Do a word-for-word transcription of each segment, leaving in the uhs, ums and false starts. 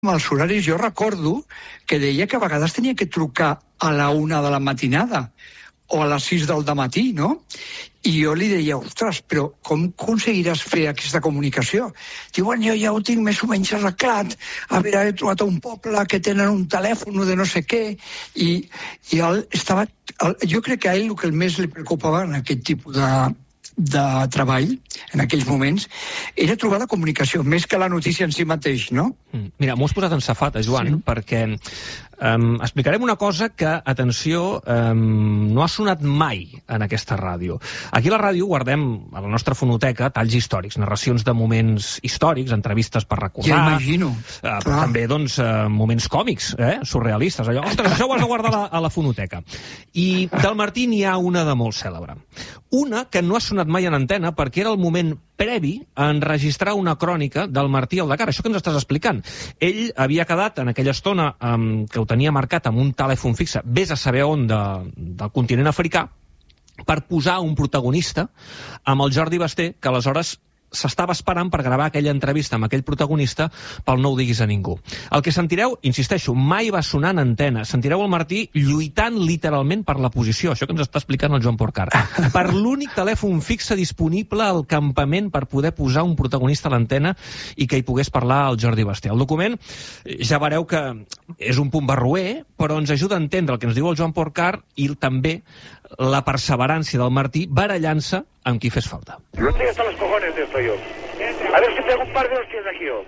els horaris, jo recordo que deia que a vegades tenia que trucar a la una de la matinada o a les sis del dematí, no? I jo li deia, ostres, però com aconseguiràs fer aquesta comunicació? Diu, bueno, jo ja ho tinc més o menys arreglat, a veure, he trobat un poble que tenen un telèfon de no sé què, i, i el, estava, el, jo crec que a ell el que més li preocupava en aquest tipus de, de treball, en aquells moments, era trobar la comunicació, més que la notícia en si mateix, no? Mira, m'ho has posat en safata, Joan, sí. perquè um, explicarem una cosa que, atenció, um, no ha sonat mai en aquesta ràdio. Aquí a la ràdio guardem a la nostra fonoteca talls històrics, narracions de moments històrics, entrevistes per recordar. Ja imagino. Uh, però també, doncs, uh, moments còmics, eh? surrealistes. Allò, ostres, això ho has de guardar a la, a la fonoteca. I del Martí n'hi ha una de molt cèlebre. Una que no ha sonat mai en antena perquè era el moment previ a enregistrar una crònica del Martí al Dakar. Això que ens estàs explicant. Ell havia quedat en aquella estona um, que ho tenia marcat amb un telèfon fixe, vés a saber on de, del continent africà, per posar un protagonista amb el Jordi Basté, que aleshores s'estava esperant per gravar aquella entrevista amb aquell protagonista pel No ho diguis a ningú. El que sentireu, insisteixo, mai va sonar en antena. Sentireu el Martí lluitant literalment per la posició, això que ens està explicant el Joan Porcar, per l'únic telèfon fixe disponible al campament per poder posar un protagonista a l'antena i que hi pogués parlar el Jordi Basté. El document, ja veureu que és un punt barroer, però ens ajuda a entendre el que ens diu el Joan Porcar i també la perseverància del Martí barallant-se amb qui fes falta. Yo estoy hasta los cojones de esto yo. A ver si pego un par de hostias aquí yo.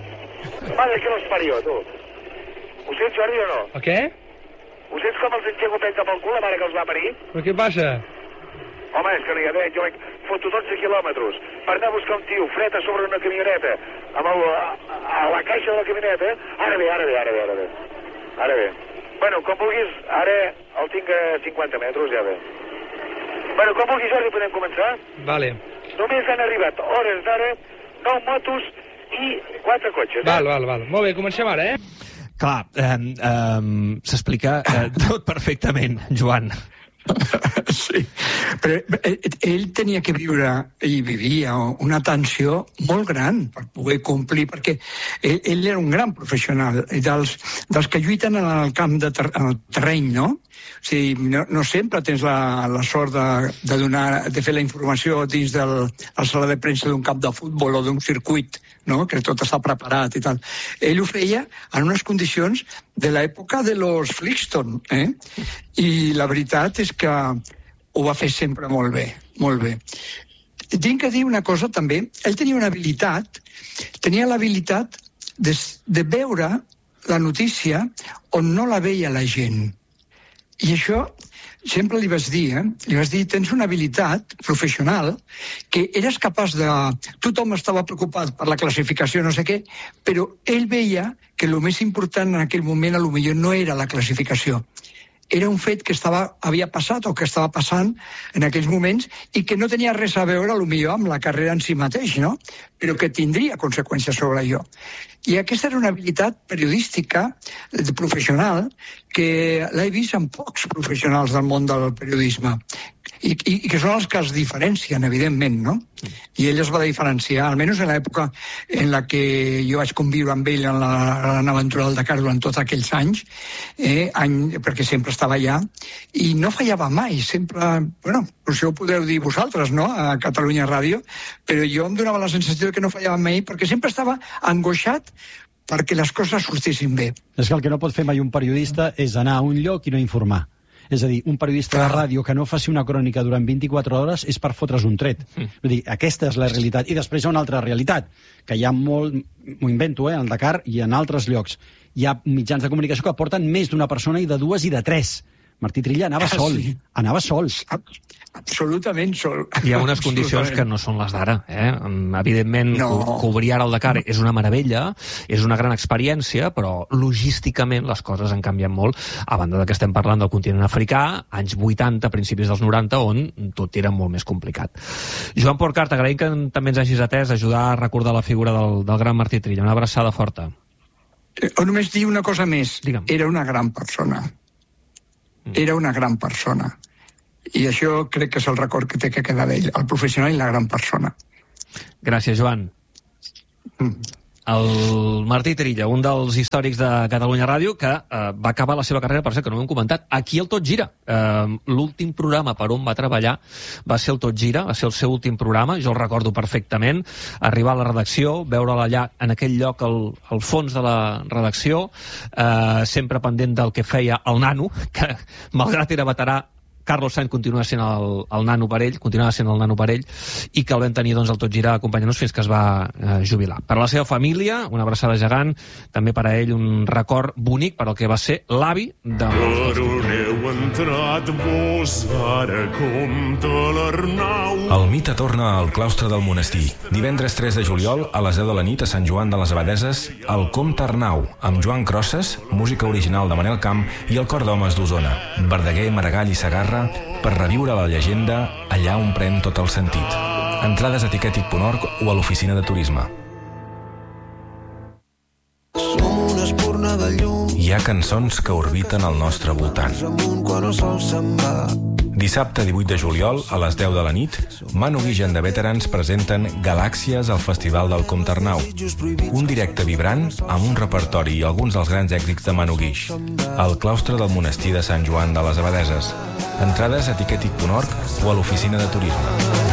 Madre que los parió, tu. Ho sents, Jordi, o no? El què? Ho sents com els enxego pell cap al cul, la mare que els va parir? Però què passa? Home, és que no hi ha res, jo vaig foto dotze quilòmetres per anar a buscar un tio fred a sobre una camioneta, amb el, a, a la caixa de la camioneta. Ara bé, ara bé, ara bé, ara bé. Ara bé. Bueno, com vulguis, ara el tinc a cinquanta metres, ja bé. Bueno, com vulguis, Jordi, podem començar? Vale. Només han arribat hores d'ara, nou motos i quatre cotxes. Eh? Val, val, val. Molt bé, comencem ara, eh? Clar, eh, eh, s'explica eh, tot perfectament, Joan. Sí, però ell tenia que viure i vivia una tensió molt gran per poder complir, perquè ell, ell era un gran professional dels, dels que lluiten en el camp de ter, en el terreny, no? O sigui, no, no sempre tens la, la sort de, de, donar, de fer la informació dins de la sala de premsa d'un camp de futbol o d'un circuit, no? Que tot està preparat i tal. Ell ho feia en unes condicions de l'època de los Flintstone, eh? I la veritat és que ho va fer sempre molt bé, molt bé. Tinc que dir una cosa també, ell tenia una habilitat, tenia l'habilitat de, de veure la notícia on no la veia la gent. I això sempre li vas dir, eh? Li vas dir, tens una habilitat professional que eres capaç de... Tothom estava preocupat per la classificació, no sé què, però ell veia que el més important en aquell moment a lo millor no era la classificació. Era un fet que estava, havia passat o que estava passant en aquells moments i que no tenia res a veure, potser, amb la carrera en si mateix, no? Però que tindria conseqüències sobre allò. I aquesta era una habilitat periodística, professional, que l'he vist en pocs professionals del món del periodisme. I, i, i que són els que es diferencien, evidentment, no? I ell es va diferenciar, almenys en l'època en la que jo vaig conviure amb ell en la gran aventura del Dakar durant tots aquells anys, eh, any, perquè sempre estava allà, i no fallava mai, sempre, bueno, potser ho podeu dir vosaltres, no?, a Catalunya Ràdio, però jo em donava la sensació que no fallava mai, perquè sempre estava angoixat perquè les coses sortissin bé. És que el que no pot fer mai un periodista és anar a un lloc i no informar. És a dir, un periodista de ràdio que no faci una crònica durant vint-i-quatre hores és per fotre's un tret. Mm. Vull dir, aquesta és la realitat. I després hi ha una altra realitat, que hi ha molt, m'ho invento, eh, al Dakar i en altres llocs. Hi ha mitjans de comunicació que porten més d'una persona i de dues i de tres. Martí Trilla anava ah, sol, sí. anava sol. Absolutament sol. Hi ha unes condicions que no són les d'ara. Eh? Evidentment, no. co cobrir ara el Dakar és una meravella, és una gran experiència, però logísticament les coses han canviat molt, a banda de que estem parlant del continent africà, anys vuitanta, principis dels noranta, on tot era molt més complicat. Joan Porcar, t'agraïm que també ens hagis atès a ajudar a recordar la figura del, del gran Martí Trilla. Una abraçada forta. Eh, o només dir una cosa més. Digue'm. Era una gran persona. Era una gran persona. I això crec que és el record que té que quedar d'ell, el professional i la gran persona. Gràcies, Joan. Mm. el Martí Trilla, un dels històrics de Catalunya Ràdio, que eh, va acabar la seva carrera, per cert, que no ho hem comentat, aquí al Tot Gira. Eh, L'últim programa per on va treballar va ser el Tot Gira, va ser el seu últim programa, jo el recordo perfectament, arribar a la redacció, veure-la allà, en aquell lloc, al, al fons de la redacció, eh, sempre pendent del que feia el nano, que malgrat era veterà, Carlos Sainz continua sent el, el nano per ell, continuava sent el nano per ell, i que el vam tenir doncs, el Tot Gira acompanyant-nos fins que es va eh, jubilar. Per a la seva família, una abraçada gegant, també per a ell un record bonic per al que va ser l'avi de molts El mite torna al claustre del monestir. Divendres tres de juliol, a les deu de la nit, a Sant Joan de les Abadeses, el Comte Arnau, amb Joan Crosses, música original de Manel Camp, i el Cor d'Homes d'Osona, Verdaguer, Maragall i Segarra, per reviure la llegenda allà on pren tot el sentit. Entrades a tiquetic punt org o a l'oficina de turisme. Hi ha cançons que orbiten al nostre voltant. Dissabte divuit de juliol, a les deu de la nit, Manu Guix de Veterans presenten Galàxies al Festival del Comte Arnau. Un directe vibrant amb un repertori i alguns dels grans èxits de Manu Guix. Al claustre del monestir de Sant Joan de les Abadeses. Entrades a tiquetic punt org o a l'oficina de turisme.